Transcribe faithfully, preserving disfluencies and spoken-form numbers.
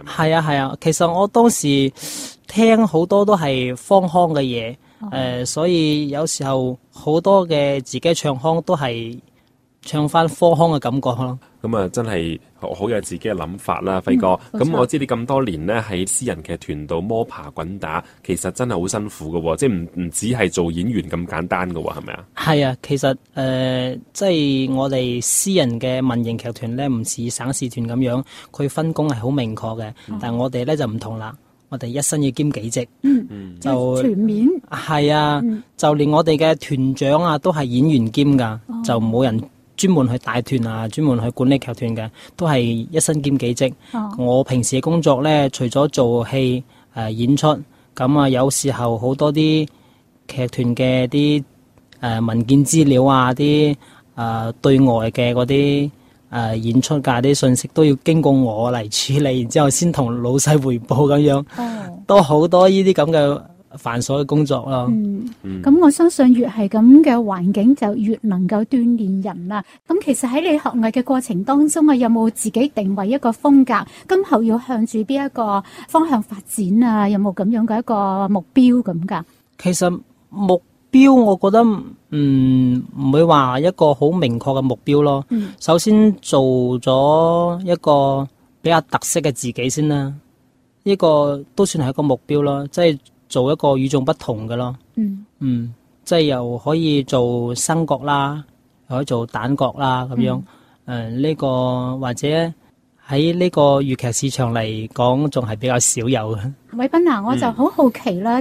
係咪？ 係啊係啊，其實我當時聽好多都係方腔嘅嘢，誒、 哦呃，所以有時候好多嘅自己唱腔都係唱翻科腔嘅感覺咯。 咁啊，真係好好有自己嘅諗法啦，輝哥。咁、 嗯、 我知你咁多年咧喺私人劇團度摸爬滾打，其實真係好辛苦嘅，即係唔唔只係做演員咁簡單嘅，係咪啊？ 係啊，其實誒、呃，即係我哋私人嘅民營劇團咧，唔似省市團咁樣，佢分工係好明確嘅。 嗯、 但係我哋咧就唔同啦，我哋一身要兼幾職， 嗯， 就全面。 係啊， 嗯、 就連我哋嘅團長啊都係演員兼㗎， 哦、 就冇人專門去帶團啊，專門去管理劇團嘅，都係一身兼幾職。 哦、 我平時嘅工作咧，除咗做戲誒、呃、演出，咁啊有時候好多啲劇團嘅啲誒文件資料啊，啲誒、呃、對外嘅嗰啲誒演出嘅啲信息都要經過我嚟處理，然之後先同老細匯報咁樣， 哦、 都好多呢啲咁嘅繁瑣嘅工作咯。 嗯，咁、嗯、我相信越係咁嘅環境，就越能夠鍛煉人啦。咁其實喺你學藝嘅過程當中啊，有冇自己定位一個風格，今後要向住邊一個方向發展啊？有冇咁樣嘅一個目標咁噶？ 其實目標我覺得唔唔會話一個好明確嘅目標咯。 嗯、 首先做咗一個比較特色嘅自己先啦，呢個都算係一個目標咯，即係做一個與眾不同嘅咯。 嗯嗯，即係又可以做生角啦，又可以做旦角啦咁樣。誒、嗯，呢、呃這個或者喺呢個粵劇市場嚟講，仲係比較少有嘅。 偉斌啊，我就好好奇啦。